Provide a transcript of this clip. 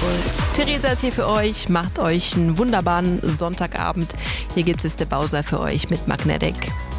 Theresa ist hier für euch, macht euch einen wunderbaren Sonntagabend. Hier gibt es der Bowser für euch mit Magnetic.